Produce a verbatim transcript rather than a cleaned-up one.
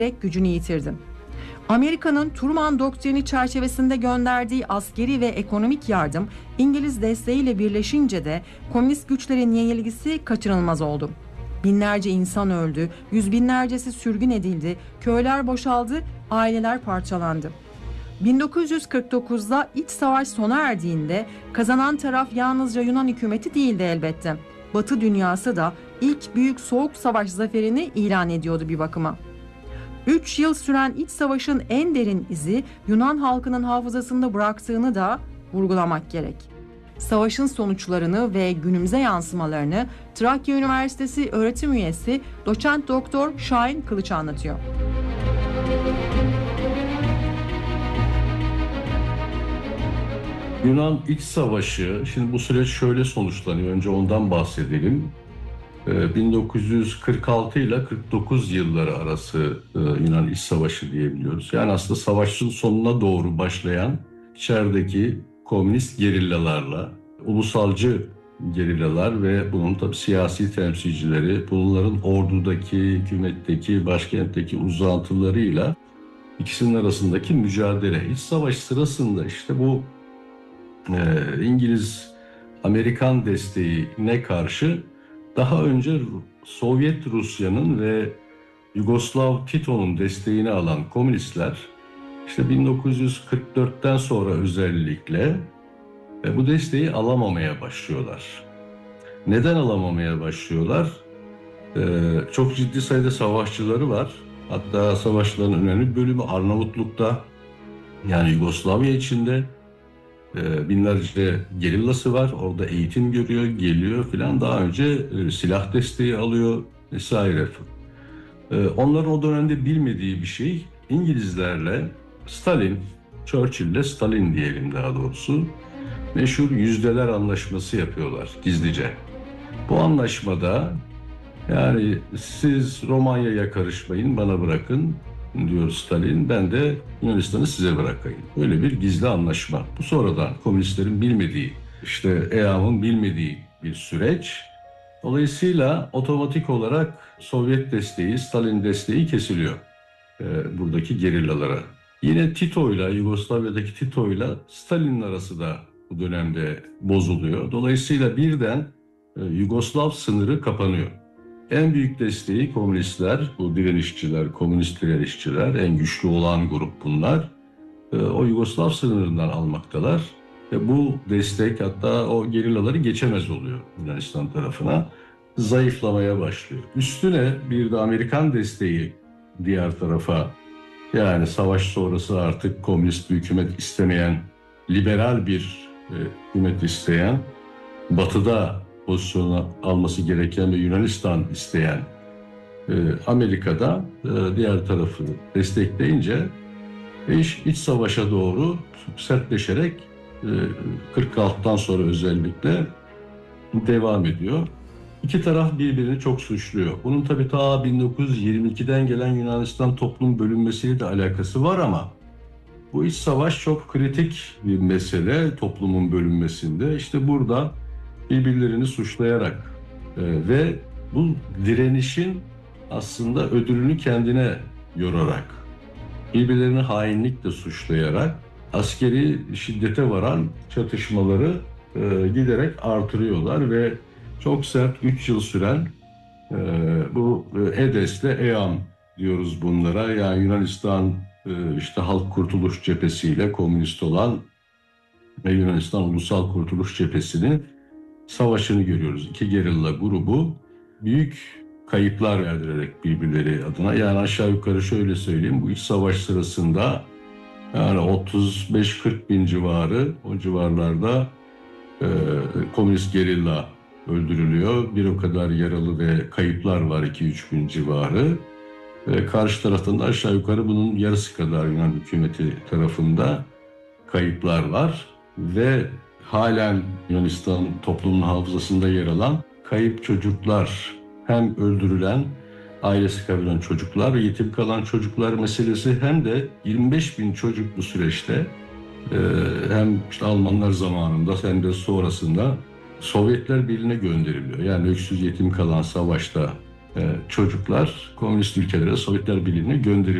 gücünü yitirdi. Amerika'nın Truman doktrini çerçevesinde gönderdiği askeri ve ekonomik yardım İngiliz desteğiyle birleşince de komünist güçlerin yenilgisi kaçınılmaz oldu. Binlerce insan öldü, yüz binlercesi sürgün edildi, köyler boşaldı, aileler parçalandı. bin dokuz yüz kırk dokuzda iç savaş sona erdiğinde kazanan taraf yalnızca Yunan hükümeti değildi elbette. Batı dünyası da ilk büyük soğuk savaş zaferini ilan ediyordu bir bakıma. Üç yıl süren iç savaşın en derin izi Yunan halkının hafızasında bıraktığını da vurgulamak gerek. Savaşın sonuçlarını ve günümüze yansımalarını Trakya Üniversitesi öğretim üyesi doçent doktor Şahin Kılıç anlatıyor. Yunan İç Savaşı, şimdi bu süreç şöyle sonuçlanıyor. Önce ondan bahsedelim. bin dokuz yüz kırk altı ile kırk dokuz yılları arası Yunan İç Savaşı diyebiliyoruz. Yani aslında savaşın sonuna doğru başlayan içerideki komünist gerillalarla, ulusalcı gerillalar ve bunun tabii siyasi temsilcileri, bunların ordudaki, hükümetteki, başkentteki uzantılarıyla ikisinin arasındaki mücadele. İç Savaş sırasında işte bu e, İngiliz-Amerikan desteğine karşı daha önce Sovyet Rusya'nın ve Yugoslav Tito'nun desteğini alan komünistler işte bin dokuz yüz kırk dörtten sonra özellikle bu desteği alamamaya başlıyorlar. Neden alamamaya başlıyorlar? Ee, çok ciddi sayıda savaşçıları var. Hatta savaşçıların önemli bölümü Arnavutluk'ta, yani Yugoslavya içinde. E, binlerce gerillası var. Orada eğitim görüyor, geliyor filan. Daha önce e, silah desteği alıyor vesaire. E, onların o dönemde bilmediği bir şey, İngilizlerle Stalin, Churchill'le Stalin diyelim daha doğrusu, meşhur yüzdeler anlaşması yapıyorlar gizlice. Bu anlaşmada yani siz Romanya'ya karışmayın, bana bırakın diyor Stalin, ben de Yunanistan'ı size bırakayım. Böyle bir gizli anlaşma. Bu sonradan komünistlerin bilmediği, işte E A'nın bilmediği bir süreç. Dolayısıyla otomatik olarak Sovyet desteği, Stalin desteği kesiliyor e, buradaki gerillalara. Yine Tito'yla, Yugoslavya'daki Tito'yla Stalin'in arası da bu dönemde bozuluyor. Dolayısıyla birden e, Yugoslav sınırı kapanıyor. En büyük desteği komünistler, bu direnişçiler, komünist direnişçiler, en güçlü olan grup bunlar. E, o Yugoslav sınırından almaktalar. Ve bu destek hatta o gerillaları geçemez oluyor Yunanistan tarafına. Zayıflamaya başlıyor. Üstüne bir de Amerikan desteği diğer tarafa, yani savaş sonrası artık komünist bir hükümet istemeyen, liberal bir e, hükümet isteyen, batıda pozisyonu alması gereken ve Yunanistan isteyen e, Amerika'da e, diğer tarafı destekleyince iş iç savaşa doğru sertleşerek e, kırk altıdan sonra özellikle devam ediyor. İki taraf birbirini çok suçluyor. Bunun tabii ta bin dokuz yüz yirmi ikiden gelen Yunanistan toplum bölünmesiyle de alakası var ama bu iç savaş çok kritik bir mesele toplumun bölünmesinde. İşte burada birbirlerini suçlayarak e, ve bu direnişin aslında ödülünü kendine yorarak, birbirlerini hainlikle suçlayarak askeri şiddete varan çatışmaları e, giderek artırıyorlar ve çok sert üç yıl süren e, bu EDES'le EAM diyoruz bunlara. Yani Yunanistan e, işte Halk Kurtuluş Cephesi ile komünist olan ve Yunanistan Ulusal Kurtuluş Cephesi'nin savaşını görüyoruz. İki gerilla grubu büyük kayıplar verdirerek birbirleri adına. Yani aşağı yukarı şöyle söyleyeyim, bu iç savaş sırasında yani otuz beş kırk bin civarı, o civarlarda e, komünist gerilla öldürülüyor. Bir o kadar yaralı ve kayıplar var, iki üç bin civarı. E, karşı tarafında aşağı yukarı bunun yarısı kadar Yunan hükümeti tarafında kayıplar var. Ve halen Yunanistan toplumunun hafızasında yer alan kayıp çocuklar, hem öldürülen, ailesi kaybeden çocuklar ve yetim kalan çocuklar meselesi, hem de yirmi beş bin çocuk bu süreçte e, hem işte Almanlar zamanında hem de sonrasında Sovyetler Birliği'ne gönderiliyor. Yani öksüz yetim kalan savaşta çocuklar komünist ülkelere, Sovyetler Birliği'ne gönderiliyor.